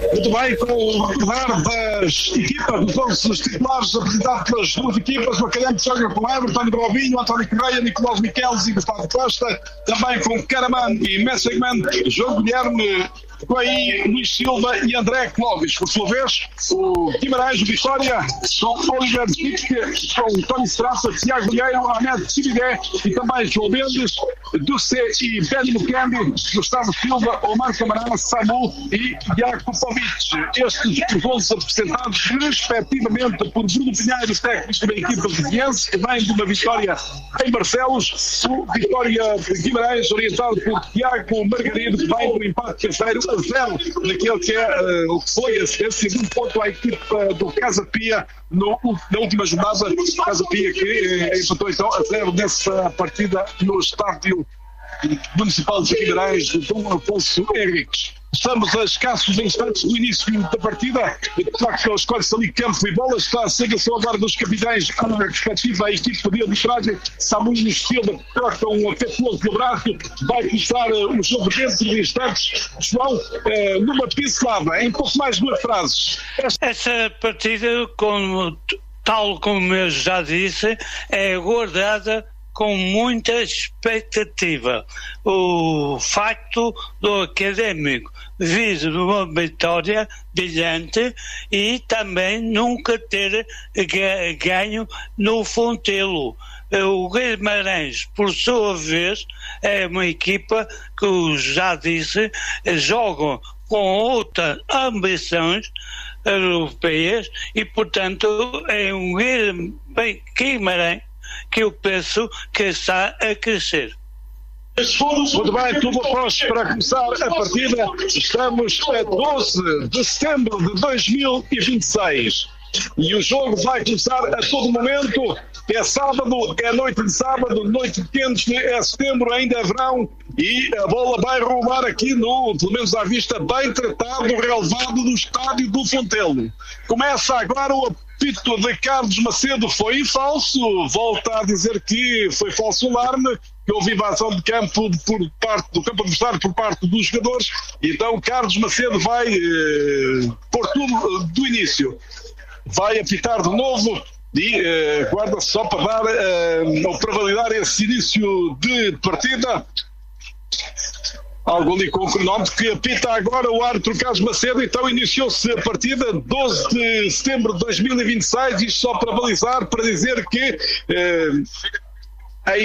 Muito bem, com o recordar das equipas dos 11 titulares apresentados pelas duas equipas, o Académico joga com Everton, Robinho, António Correia, Nicolau Miqueles e Gustavo Costa, também com Caraman e Messigman, João Guilherme, com aí Luís Silva e André Clóvis. Por sua vez, o Guimarães, o Vitória, com Oliver Zic, com Tony Strassa, Tiago Guilherme, Ahmed Sibidé e também João Mendes, Ducé e Benny Mukendi, Gustavo Silva, Omar Camará, Samu e Jakupovic. Estes os 11 apresentados respectivamente por Bruno Pinheiro, técnico da equipa viziense, que vem de uma vitória em Barcelos, o Vitória de Guimarães, orientado por Tiago Margarido, que vem do empate terceiro a 0, naquele que é o que foi esse segundo ponto à equipa do Casa Pia na última jornada. Casa Pia que empatou então a 0 nessa partida no estádio municipal de Guimarães, de Dom Afonso Henriques. Estamos a escassos instantes do início da partida. De facto, escolhe-se ali campo e bola. Está a seguição agora dos capitães à respectiva equipa de arbitragem. Samu e Silva trocam um afetuoso no braço. Vai começar o jogo dentro de instantes. João, numa pincelada, em pouco mais de 2 frases. Essa partida, tal como eu já disse, é aguardada com muita expectativa. O facto do Académico vir uma vitória brilhante e também nunca ter ganho no Fontelo. O Guimarães, por sua vez, é uma equipa que, eu já disse, joga com outras ambições europeias e, portanto, é um Guimarães que eu penso que está a crescer. Muito bem, tudo após para começar a partida. Estamos a 12 de setembro de 2026 e o jogo vai começar a todo momento. É sábado, é noite de sábado, noite de quentes, é setembro, ainda é verão e a bola vai rolar aqui no, pelo menos à vista, bem tratado, relevado do estádio do Fontelo. Começa agora o apito de Carlos Macedo. Foi falso, volta a dizer que foi falso alarme, que houve invasão de campo por parte do campo adversário por parte dos jogadores. Então Carlos Macedo vai pôr tudo do início. Vai apitar de novo e guarda-se só para dar ou para validar esse início de partida. Algo ali com o cronómetro que apita agora o árbitro Carlos Macedo. Então iniciou-se a partida 12 de setembro de 2026, isto só para balizar, para dizer que em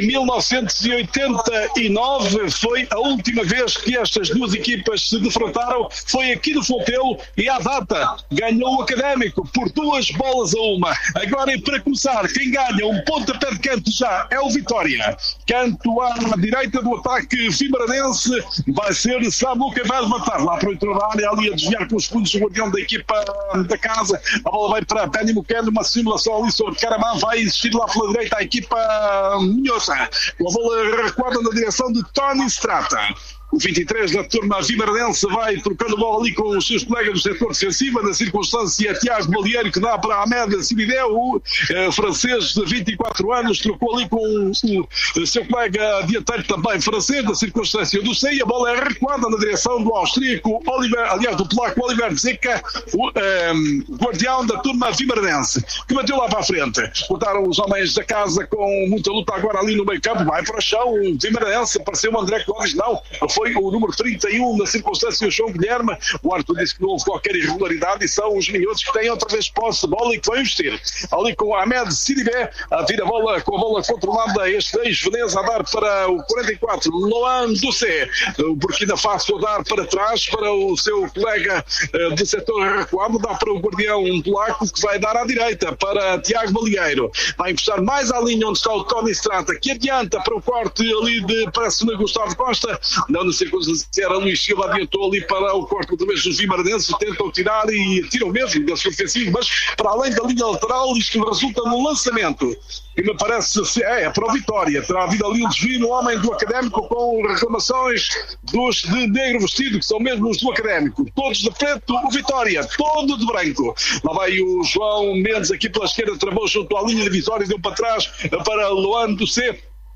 1989 foi a última vez que estas duas equipas se defrontaram, foi aqui no Fontelo e à data ganhou o Académico por 2-1. Agora, e para começar, quem ganha um pontapé de canto já é o Vitória. Canto à direita do ataque vimaranense vai ser Samu que vai levantar lá para o interior da área, ali a desviar com os fundos o guardião da equipa da casa. A bola vai para Benny Mukendi, uma simulação ali sobre Caraman, vai existir lá pela direita a equipa com a bola recuada na direção de Tony Strata. O 23 da turma vimaranense vai trocando a bola ali com os seus colegas do setor defensivo. Na circunstância, Tiago Balieiro que dá para Ahmed Sibidé, o francês de 24 anos, trocou ali com o seu colega dianteiro também francês. Na circunstância do CEI, a bola é recuada na direção do austríaco do polaco Oliver Zica, o guardião da turma vimaranense, que bateu lá para a frente. Botaram os homens da casa com muita luta agora ali no meio campo. Vai para o chão, o vimaranense, apareceu o André Clóvis, não, foi o número 31 na circunstância, o João Guilherme. O árbitro disse que não houve qualquer irregularidade e são os minhotos que têm outra vez posse de bola e que vão investir. Ali com Ahmed Sidibé a vir a bola com a bola controlada, este ex-Veneza a dar para o 44, Loan Ducé. O Burkina Faso a dar para trás para o seu colega do setor recuado, dá para o guardião polaco que vai dar à direita para Tiago Balieiro. Vai encostar mais à linha onde está o Tony Strata, que adianta para o corte ali de parece no Gustavo Costa. Não, na circunstância era Luís Silva, adiantou ali para o corte outra vez dos vimaranenses, tentam tirar e tiram mesmo desse ofensivo, mas para além da linha lateral isto resulta num lançamento que me parece é para o Vitória. Terá havido ali um desvio no homem do Académico com reclamações dos de negro vestido, que são mesmo os do Académico. Todos de preto, o Vitória, todo de branco. Lá vai o João Mendes aqui pela esquerda, travou junto à linha divisória e deu para trás para Loan do C.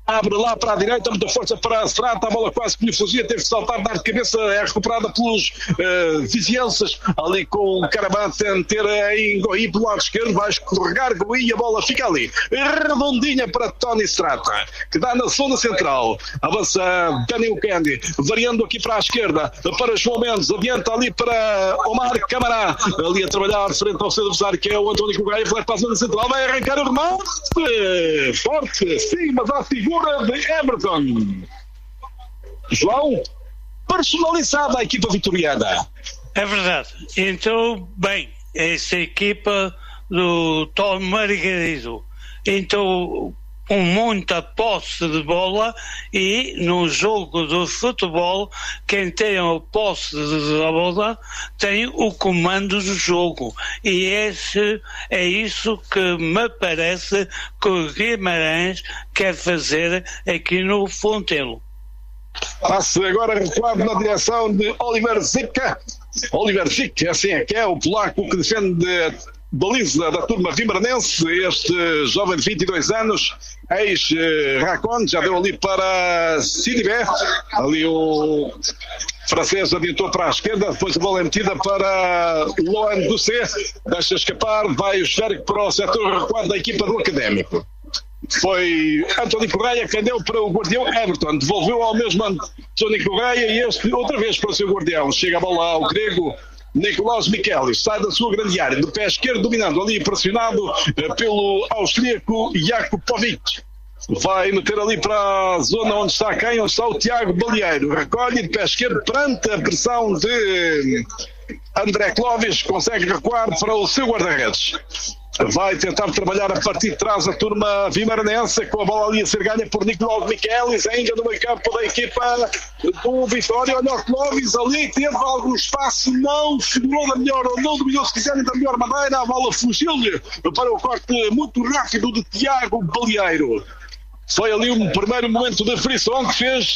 abre lá para a direita, muita força para a Strata, a bola quase que lhe fugia, teve que saltar, dar de cabeça, é recuperada pelos vizienses, ali com o Caraman, ter em Goi pelo lado esquerdo, vai escorregar Goi e a bola fica ali, redondinha para Tony Strata, que dá na zona central, avança Daniel Candy, variando aqui para a esquerda, para João Mendes, adianta ali para Omar Camará, ali a trabalhar frente ao seu adversário, que é o António Correia, vai para a zona central, vai arrancar o remate, forte, sim, mas a figura de Everton. João, personalizada a equipa vitoriana. É verdade. Então, bem, essa equipa do Tom Margarido, então, com muita posse de bola, e no jogo do futebol, quem tem a posse da bola tem o comando do jogo, e é isso que me parece que o Guimarães quer fazer aqui no Fontelo. Passe agora recuado na direção de Oliver Zika. Oliver Zika, assim é que é, o polaco que defende baliza da turma vimaranense, este jovem de 22 anos, ex-Racon, já deu ali para Sidibé, ali o francês adiantou para a esquerda, depois a bola é metida para Loan Doucet, deixa escapar, vai o esférico para o setor recuado da equipa do Académico. Foi António Correia quem deu para o guardião Everton, devolveu ao mesmo António Correia e este outra vez para o seu guardião, chega a bola ao grego Nicolás Michelis, sai da sua grande área, do pé esquerdo dominando, ali pressionado pelo austríaco Jakupovic. Vai meter ali para a zona onde está quem? Onde está o Tiago Balieiro. Recolhe de pé esquerdo perante a pressão de André Clóvis, consegue recuar para o seu guarda-redes. Vai tentar trabalhar a partir de trás a turma vimaranense, com a bola ali a ser ganha por Nicolau Michelis, ainda no meio campo da equipa do Vitória. Olha o Clóvis ali, teve algum espaço, não segurou da melhor, ou não dominou, se quiserem, da melhor maneira, a bola fugiu-lhe para o corte muito rápido de Tiago Balieiro. Foi ali um primeiro momento de frição que fez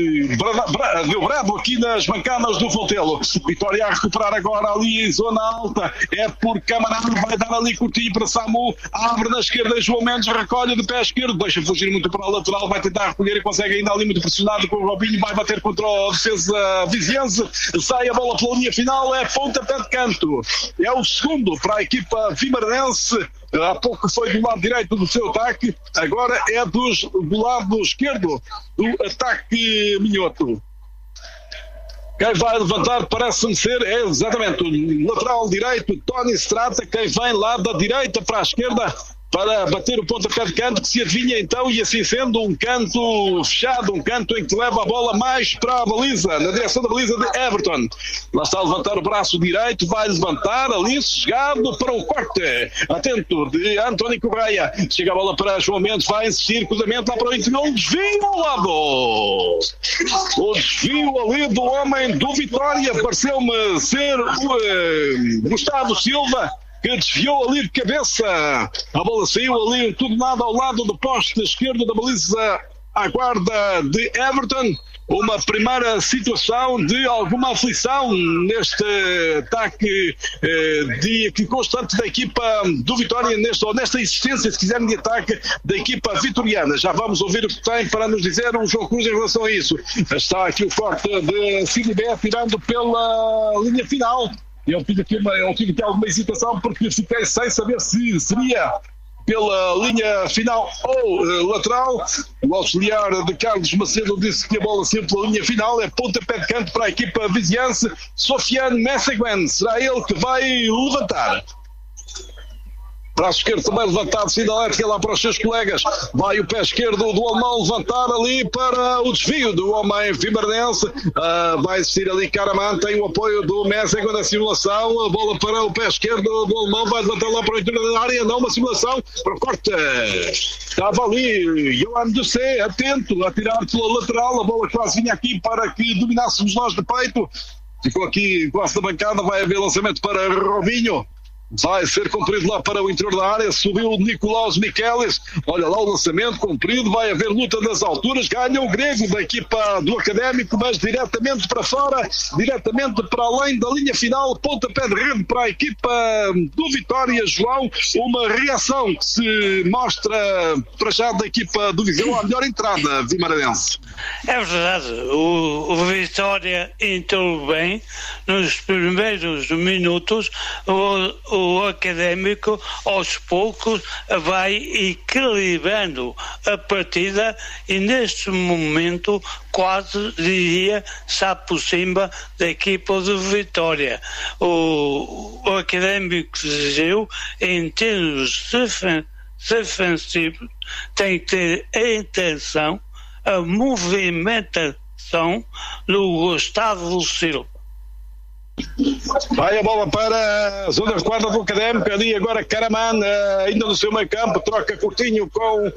deu bravo aqui nas bancadas do Fontelo. Vitória a recuperar agora ali em zona alta, é por Camará, vai dar ali curtinho para Samu, abre na esquerda, João Mendes recolhe de pé esquerdo, deixa fugir muito para a lateral, vai tentar recolher e consegue ainda ali muito pressionado com o Robinho, vai bater contra a defesa viziense, sai a bola pela linha final, é pontapé de canto, é o segundo para a equipa vimaranense. Há pouco foi do lado direito do seu ataque, agora é do lado esquerdo do ataque minhoto. Quem vai levantar parece-me ser, exatamente, o lateral direito, Tony Strata, quem vem lá da direita para a esquerda para bater o pontapé de canto, que se adivinha então, e assim sendo, um canto fechado, um canto em que leva a bola mais para a baliza, na direção da baliza de Everton. Lá está a levantar o braço direito, vai levantar ali, chegado para o corte, atento, de António Correia. Chega a bola para João Mendes, vai insistir, cruzamento lá para o interior, um desvio ao lado. O desvio ali do homem do Vitória, pareceu-me ser o Gustavo Silva, que desviou ali de cabeça. A bola saiu ali tudo nada ao lado do poste esquerdo da baliza à guarda de Everton. Uma primeira situação de alguma aflição neste ataque de constante da equipa do Vitória, nesta existência, se quiserem, de ataque da equipa vitoriana. Já vamos ouvir o que tem para nos dizer um João Cruz em relação a isso. Está aqui o corte de Sidibé tirando pela linha final. Eu tive aqui alguma hesitação porque fiquei sem saber se seria pela linha final ou lateral. O auxiliar de Carlos Macedo disse que a bola sempre pela linha final, é pontapé de canto para a equipa viziense. Sofiane Messeguen será ele que vai levantar. Braço esquerdo também levantado, sinalética lá para os seus colegas. Vai o pé esquerdo do alemão levantar ali para o desvio do homem vimaranense. Vai assistir ali Caraman, tem o apoio do Messi na simulação. A bola para o pé esquerdo do alemão, vai levantar lá para o interior da área. Não, uma simulação para o corte. Estava ali Johan Doucet, atento a tirar pela lateral. A bola quase vinha aqui para que dominássemos nós de peito. Ficou aqui quase na bancada. Vai haver lançamento para Robinho. vai ser cumprido lá para o interior da área, subiu o Nicolaus Michelis, olha lá o lançamento cumprido, vai haver luta nas alturas, ganha o grego da equipa do Académico, mas diretamente para fora, diretamente para além da linha final, pontapé de rede para a equipa do Vitória, João, uma reação que se mostra para já da equipa do Viseu, a melhor entrada vimaranense. É verdade, o Vitória entrou bem nos primeiros minutos, o Académico aos poucos vai equilibrando a partida e neste momento quase diria está por cima da equipa do Vitória. O Académico de Viseu, em termos defensivos, tem que ter a intenção, a movimentação do Gustavo Silva. Vai a bola para a zona de quadra do Académico, ali agora Karaman, ainda no seu meio campo, troca curtinho com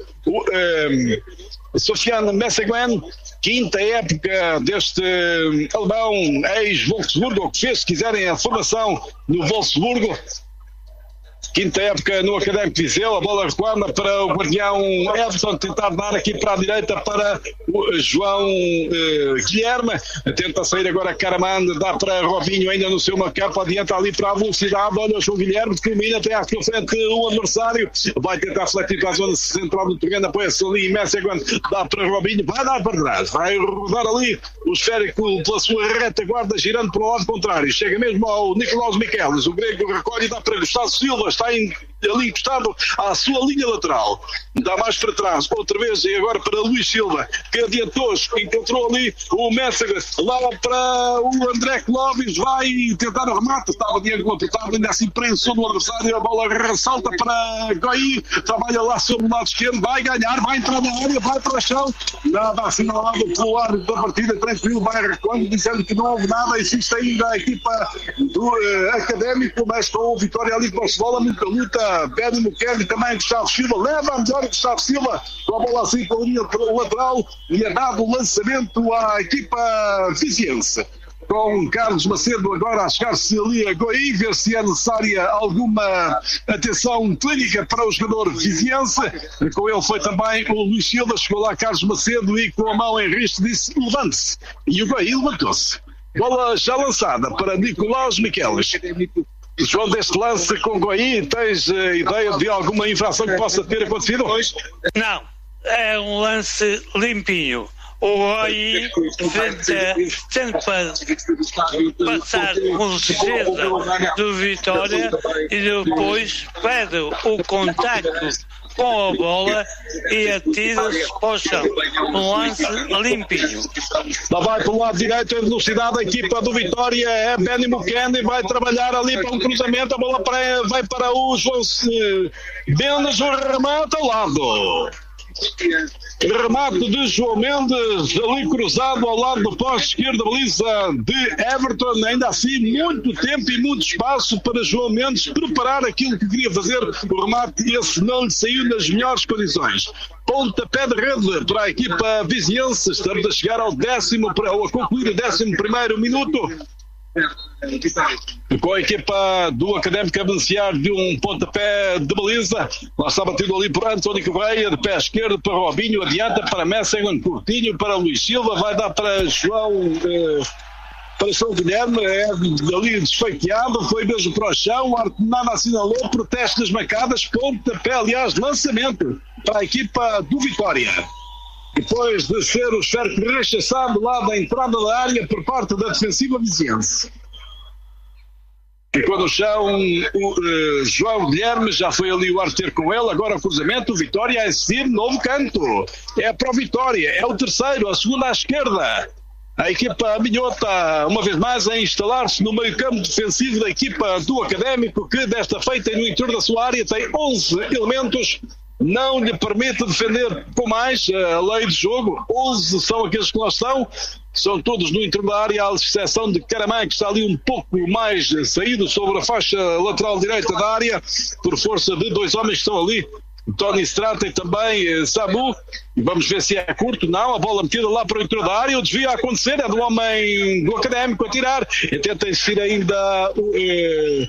o Sofiane Messeguen, quinta época deste alemão ex-Wolfsburgo, que fez, se quiserem, a formação no Wolfsburgo. Quinta época no Académico de Viseu, a bola recuada para o guardião Everton, tentar dar aqui para a direita para o João Guilherme, tenta sair agora Karaman, dá para Robinho ainda no seu campo, adianta ali para a velocidade, olha o João Guilherme, que domina, tem à sua frente o adversário, vai tentar fletir para a zona central do terreno, apoia-se ali, Messi dá para Robinho, vai dar para trás, vai rodar ali o esférico pela sua retaguarda, girando para o lado contrário, chega mesmo ao Nicolaus Michelis, o grego recolhe e dá para Gustavo Silva, está ali encostado à sua linha lateral, dá mais para trás, outra vez, e agora para Luís Silva, que adiantou-se, encontrou ali o Messi, lá para o André Clóvis, vai tentar o remate, estava Diego apertado, ainda assim prensou no adversário, a bola ressalta para Goi, trabalha lá sobre o lado esquerdo, vai ganhar, vai entrar na área, vai para o chão, nada assinalado pelo árbitro da partida, tranquilo, vai recuando, dizendo que não houve nada, existe ainda a equipa do Académico, mas com o Vitória ali para o bola, muita luta, pede no Kevin também, Gustavo Silva, leva a melhor Gustavo Silva, com a bola assim para a linha lateral, e é dado o lançamento à equipa viziense. Com Carlos Macedo agora a chegar-se ali a Goi, ver se é necessária alguma atenção clínica para o jogador viziense. Com ele foi também o Luís Silva, chegou lá Carlos Macedo e com a mão em risco disse levante-se. E o Goi levantou-se. Bola já lançada para Nicolaus Michelis. João, deste lance com Goi, tens ideia de alguma infração que possa ter acontecido hoje? Não, é um lance limpinho. O Goi tenta passar com certeza do Vitória e depois perde o contacto com a bola e atira-se para o chão. Um lance limpinho. Lá vai para o lado direito, em velocidade, a equipa do Vitória é Benny Mukende, vai trabalhar ali para um cruzamento, a bola vai para o João Mendes, o remate ao lado. Remate de João Mendes, ali cruzado ao lado do poste esquerdo da baliza de Everton, ainda assim muito tempo e muito espaço para João Mendes preparar aquilo que queria fazer, o remate esse não lhe saiu nas melhores condições. Pontapé de rede para a equipa viziense, estamos a chegar ao a concluir o 11º minuto. Com a equipa do Académico a beneficiar de um pontapé de baliza, lá está batido ali por António Correia, de pé esquerdo para Robinho, adianta para Messi, curtinho para Luís Silva, vai dar para João Guilherme, é ali desfeiteado, foi mesmo para o chão, o Artenana assinalou, protesto das mancadas, pontapé, aliás, lançamento para a equipa do Vitória. Depois de ser o esférico rechaçado lá da entrada da área por parte da defensiva viziense. Ficou no chão o João Guilherme, já foi ali o ar ter com ele, agora o cruzamento, o Vitória a assistir, novo canto. É para o Vitória, é o terceiro, a segunda à esquerda. A equipa minhota, uma vez mais, a instalar-se no meio campo defensivo da equipa do Académico, que desta feita no interior da sua área tem 11 elementos. Não lhe permite defender com mais a lei de jogo. 11 são aqueles que lá estão, são todos no interior da área, à exceção de Karaman, que está ali um pouco mais saído sobre a faixa lateral direita da área, por força de dois homens que estão ali, Tony Strata e também Samu. E vamos ver se é curto. Não, a bola metida lá para o interior da área, o desvio a acontecer, é do homem do Académico a tirar, e tenta insistir ainda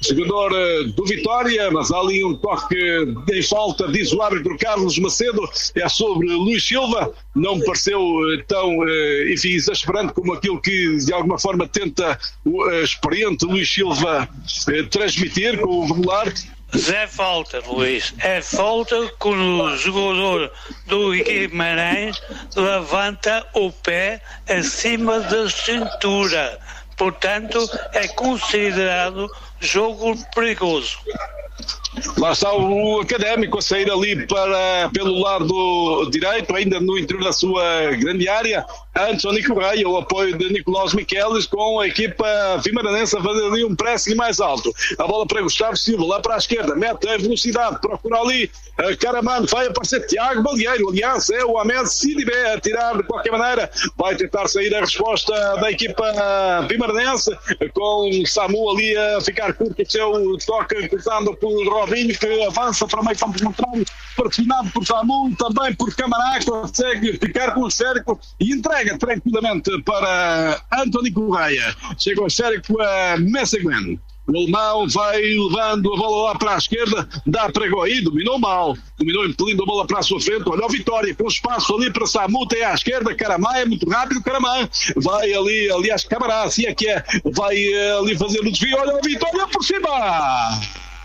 jogador do Vitória, mas há ali um toque em falta, diz o árbitro Carlos Macedo, é sobre Luís Silva, não me pareceu tão, enfim, exasperante como aquilo que de alguma forma tenta o experiente Luís Silva transmitir com o regular. É falta, Luís. É falta quando o jogador do Guimarães levanta o pé acima da cintura. Portanto, é considerado jogo perigoso. Lá está o Académico a sair ali pelo lado direito, ainda no interior da sua grande área. António Correia, o apoio de Nicolás Miquelis, com a equipa vimaranense a fazer ali um pressing mais alto. A bola para Gustavo Silva, lá para a esquerda, mete a velocidade, procura ali Caramano, vai aparecer Tiago Balieiro. Aliás, é o Ahmed Sidibé a tirar de qualquer maneira. Vai tentar sair a resposta da equipa vimaranense, com Samu ali a ficar curto o seu toque, cruzando por Robinho, que avança para o meio campo contrário, pressionado por Samu, também por Camará, consegue ficar com o esférico e entrega tranquilamente para António Correia. Chega o esférico a Messeguen. O alemão vai levando a bola lá para a esquerda, dá para Goi, dominou mal, impelindo a bola para a sua frente. Olha o Vitória, com espaço ali para Samu, tem à esquerda, Caramã, é muito rápido, Caramã vai ali, aliás, Camará, assim é que é, vai ali fazer o desvio. Olha o Vitória por cima!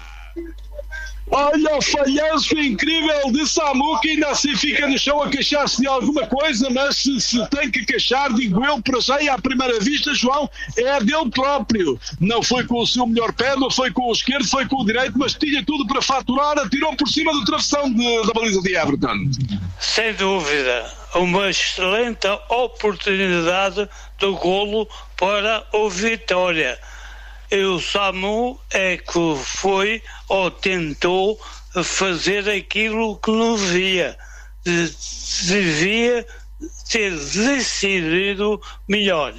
Olha o falhanço incrível de Samu, que ainda assim fica no chão a queixar-se de alguma coisa, mas se tem que queixar, digo eu, para já e à primeira vista, João, é dele próprio. Não foi com o seu melhor pé, não foi com o esquerdo, foi com o direito, mas tinha tudo para faturar, atirou por cima do travessão da baliza de Everton. Sem dúvida, uma excelente oportunidade do golo para o Vitória. E o Samu é que foi ou tentou fazer aquilo que não devia. Devia ter decidido melhor.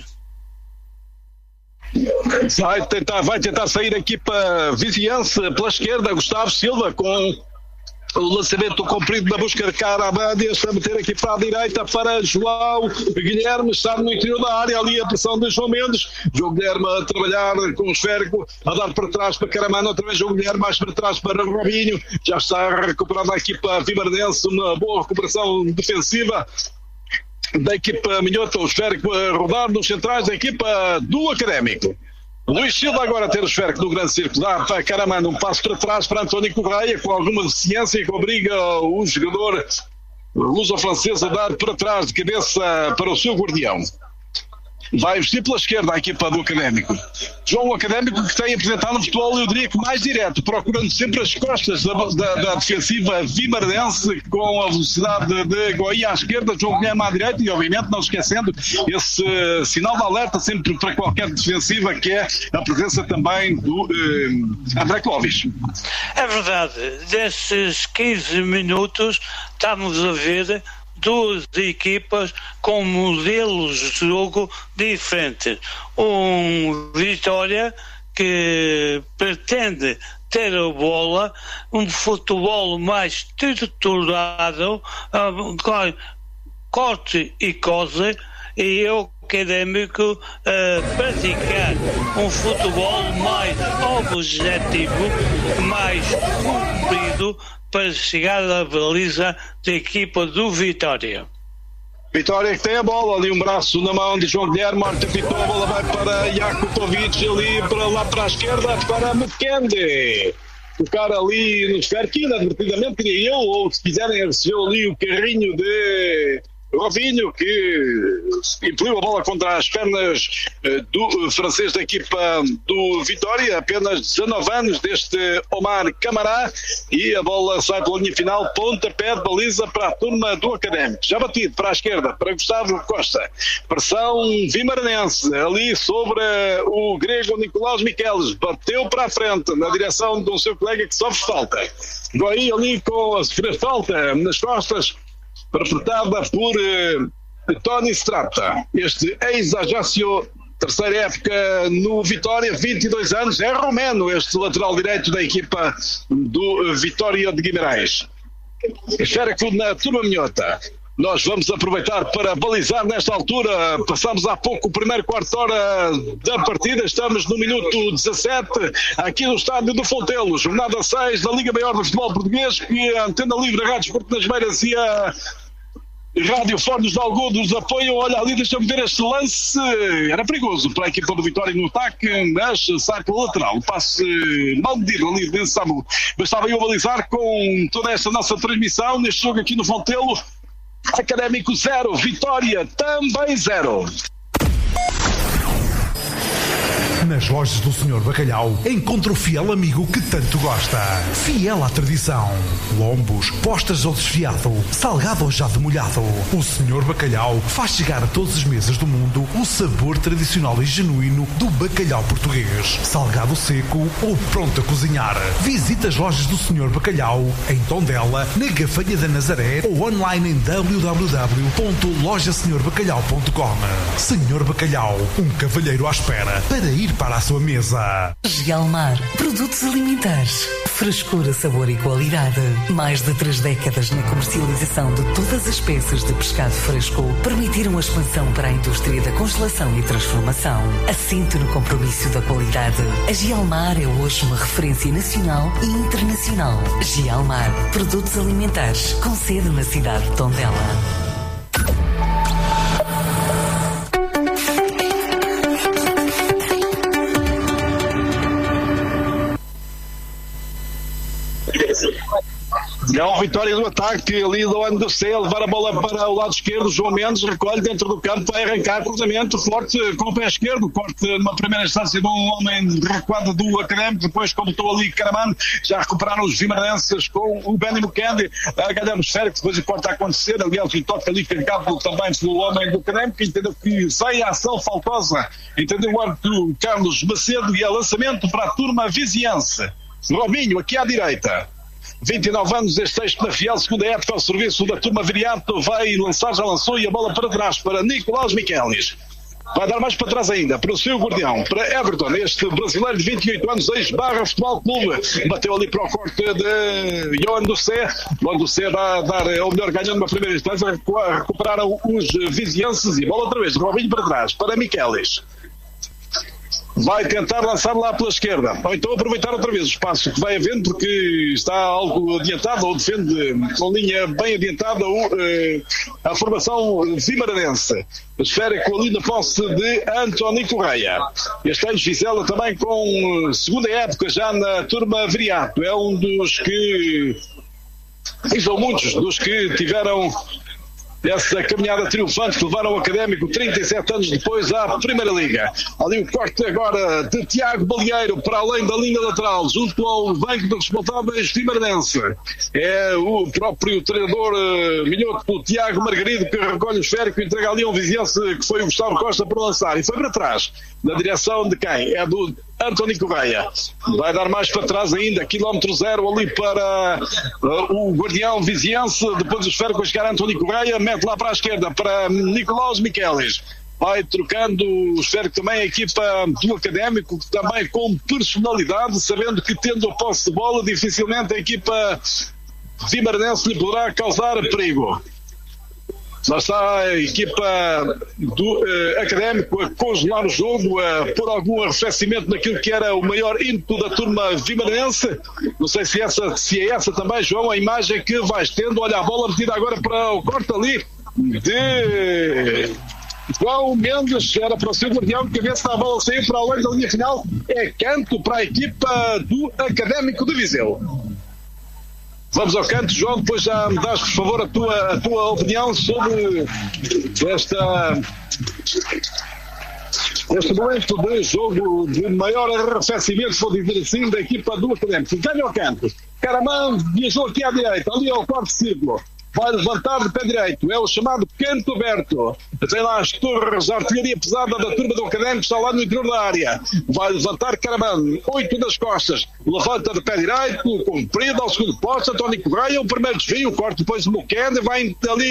Vai tentar sair a equipa viziense pela esquerda, Gustavo Silva, com o lançamento comprido na busca de Carabandias, a meter aqui para a direita para João Guilherme, está no interior da área, ali a pressão de João Mendes. João Guilherme a trabalhar com o esférico, a dar para trás para Caramano, outra vez João Guilherme, mais para trás para Robinho. Já está recuperada a equipa vimaranense, uma boa recuperação defensiva da equipa minhota, o esférico a rodar nos centrais da equipa do Académico. Luís Silva agora a ter o esférico no grande círculo, dá para Caramano um passo para trás para António Correia, com alguma deficiência, que obriga o jogador luso-francês a dar para trás de cabeça para o seu guardião. Vai investir pela esquerda a equipa do Académico. João, o Académico que tem apresentado um futebol, eu diria que mais direto, procurando sempre as costas da defensiva vimaranense, com a velocidade de Goi à esquerda, João Guilherme à direita, e obviamente não esquecendo esse sinal de alerta sempre para qualquer defensiva, que é a presença também do André Clóvis. É verdade, desses 15 minutos estamos a ver duas equipas com modelos de jogo diferentes. Um Vitória que pretende ter a bola, um futebol mais estruturado, corte e cose, e o Académico praticar um futebol mais objetivo, mais cumprido, para chegar à baliza da equipa do Vitória. Vitória que tem a bola, ali um braço na mão de João Guilherme, Marta Pitou, a bola vai para Jakupovic, ali para lá para a esquerda, para Mukende. Tocar ali no esférico, inadvertidamente, diria eu, ou se quiserem, recebeu ali o carrinho de Robinho, que impeliu a bola contra as pernas do francês da equipa do Vitória, apenas 19 anos deste Omar Camará, e a bola sai pela linha final, pontapé de baliza para a turma do Académico. Já batido para a esquerda, para Gustavo Costa. Pressão vimaranense, ali sobre o grego Nicolás Miquelis, bateu para a frente, na direção do seu colega que sofre falta. Goi ali com a sofrer falta nas costas, interpretada por Tony Strata, este ex-Ajaccio, terceira época no Vitória, 22 anos, é romeno, este lateral direito da equipa do Vitória de Guimarães. Esférico na turma minhota. Nós vamos aproveitar para balizar nesta altura. Passamos há pouco o primeiro quarto de hora da partida. Estamos no minuto 17, aqui no estádio do Fontelo. Jornada 6 da Liga Maior do Futebol Português, que a Antena Livre, a Rádio Esporte nas Beiras e a Rádio Fornos de Algodos apoiam. Olha ali, deixa-me ver este lance. Era perigoso para a equipa do Vitória no ataque, mas sai pela lateral. O passe mal medido ali dentro, sabe? Bastava eu balizar com toda esta nossa transmissão neste jogo aqui no Fontelo. Académico 0, Vitória também 0. Nas lojas do Sr. Bacalhau, encontra o fiel amigo que tanto gosta. Fiel à tradição. Lombos, postas ou desfiado, salgado ou já demolhado. O Sr. Bacalhau faz chegar a todas as mesas do mundo o sabor tradicional e genuíno do bacalhau português. Salgado seco ou pronto a cozinhar. Visita as lojas do Sr. Bacalhau em Tondela, na Gafanha da Nazaré ou online em www.lojasenhorbacalhau.com. Sr. Bacalhau, um cavalheiro à espera para ir para a sua mesa. Gelmar, produtos alimentares, frescura, sabor e qualidade. Mais de 3 décadas na comercialização de todas as espécies de pescado fresco permitiram a expansão para a indústria da congelação e transformação. Assente no compromisso da qualidade. A Gelmar é hoje uma referência nacional e internacional. Gelmar, produtos alimentares, com sede na cidade de Tondela. É uma vitória do ataque ali do Andocé, levar a bola para o lado esquerdo. João Mendes recolhe dentro do campo, vai arrancar cruzamento forte com o pé esquerdo, corte numa primeira instância de um homem recuado do Académico, depois completou ali Caraman, já recuperaram os vimarenses com o Benny Mukendi a ganhar no esférico, depois o corte a acontecer, aliás o toque ali carregado também pelo homem do Académico, entendeu que sai a ação faltosa, entendeu o árbitro Carlos Macedo, e é lançamento para a turma viziense. Robinho aqui à direita, 29 anos, este texto na Fiel, segunda época ao serviço da turma Viriato, vai lançar, já lançou, e a bola para trás para Nicolás Michelis. Vai dar mais para trás ainda, para o seu guardião, para Everton, este brasileiro de 28 anos, ex-Barra Futebol Clube. Bateu ali para o corte de Johan Ducé. Johan Ducé vai a dar, ou melhor, ganhando uma primeira instância, recuperaram os vizienses, e bola outra vez, Robinho para trás, para Michelis. Vai tentar lançar lá pela esquerda, ou então aproveitar outra vez o espaço que vai havendo, porque está algo adiantado, ou defende com linha bem adiantada a formação vimaranense. Esférico ali na posse de António Correia. Este ano Vizela também com segunda época já na turma Viriato. É um dos que, são muitos dos que tiveram essa caminhada triunfante que levaram o Académico 37 anos depois à Primeira Liga. Ali o corte agora de Tiago Balieiro para além da linha lateral, junto ao banco de responsáveis vimaranense. É o próprio treinador minhoto Tiago Margarido que recolhe o esférico e entrega ali a um viziense que foi o Gustavo Costa para lançar. E foi para trás, na direção de quem? É do António Correia. Vai dar mais para trás ainda, quilómetro 0 ali para o guardião viziense. Depois do esférico a chegar a António Correia, mete lá para a esquerda para Nicolás Michelis. Vai trocando o esférico também a equipa do Académico, também com personalidade, sabendo que tendo a posse de bola dificilmente a equipa vimaranense lhe poderá causar perigo. Lá está a equipa do Académico a congelar o jogo, a pôr algum arrefecimento naquilo que era o maior ímpeto da turma vimaranense. Não sei se é essa também, João, a imagem que vais tendo. Olha a bola metida agora para o corte ali de João Mendes, era para o seu guardião, que cabeça a bola saiu para além da linha final. É canto para a equipa do Académico de Viseu. Vamos ao canto, João, depois já me dás, por favor, a tua opinião sobre este momento de jogo de maior arrefecimento, vou dizer assim, da equipa do Académico. Ganha ao canto. Caraman viajou aqui à direita, ali ao quarto círculo. Vai levantar de pé direito, é o chamado canto aberto. Tem lá as torres da artilharia pesada da turma do Académico, está lá no interior da área. Vai levantar Caraman, 8 das costas, levanta de pé direito, comprido ao segundo posto, António Correia, o primeiro desvio, corte depois do Mukendi, vai ali